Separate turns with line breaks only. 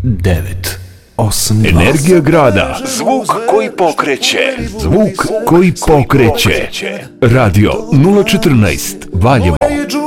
9, 8,
Energija grada. Zvuk koji pokreće. Zvuk koji pokreće. Radio 014 Valjevo.